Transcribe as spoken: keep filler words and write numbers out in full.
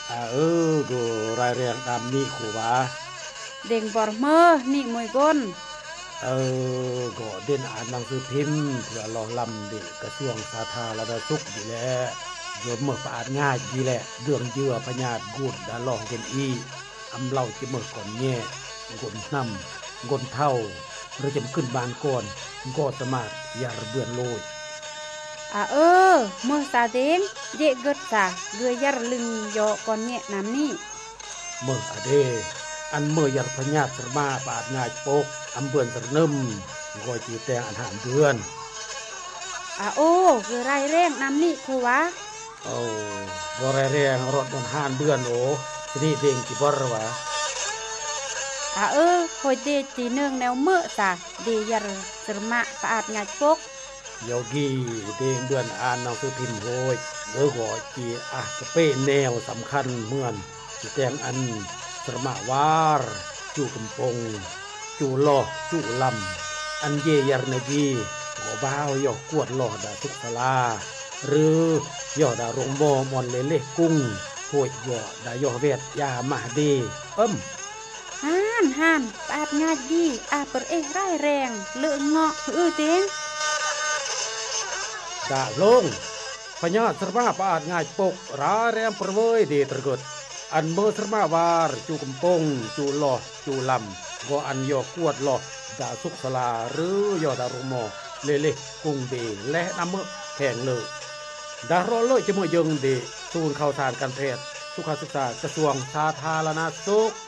อ่าเออก็รายเรียงตามนี้ครูวาเด้งบอร์เมอร์นี่มวยก้นเออก็เด่นอ่านหนังสือพิมพ์เพื่อรอลำดิกระทรวงสาธารณสุขดีแหละโยมเมื่อประอาจง่ายดีแหละเรื่องเยื่อพญาติกูดดาลองเป็นอีอำเล่าจะเมื่อก่อนแง่กนน้ำกนเท่าหรือจะขึ้นบานก่อนก็สามารถอย่าระเบือนโลยอ่าเออเมื่อซาเด้งเยเกิดซาเรือยารลึงยอก่อนเนี่ยน้ำนี่เมื่ออเดอันเมื่อยารพญาติสมาปาดง่ายโปกอำเบือนสระนึมก็จีแตงอันหามเดือนอ่าโอ้เรือไรแรงน้ำนี่ครูวะโอ้บรแรงรถมันห้านเดือนโอ้ทีนี้เด้งกี่บรวะอ่าเออคอยเดจีเนืองแนวเมื่อซาเดียร์สรมะปาดงายปกโยกีเด้งเดือนอ่านหนังสือพิมพ์โหยเออก็จีอ่ะสเปนแนวสำคัญเหมือนจีแตงอันสรมาวารจูกำปงจูลอจูลำอันเยยารนกีก็บ้าวยอกกวดหลอดาทุกสลาหรือยอดาโรงโมมอนเลเล่กุ้งโหยยอดายอเวทยามาดีเอิ่มฮ่านฮ่านปาดงายดีอาเปิดเอ้ไรแรงเลือเงาะอือเด้งดาลงพญาสรมาปาดง่ายปกราแรมประเวยเดตระกดอันเมื่อสรมาวารจูกำปงจูหลอจูลำก็อันยอกวดหลอดาสุกสลาหรือยอดารุมอเลเลกุ้งเดและน้ำเมื่อแข่งเลยดารอเลยจะเมื่อยังเดศูนย์ข่าวสารการแพทย์สุขศึกษากระทรวงสาธารณสุข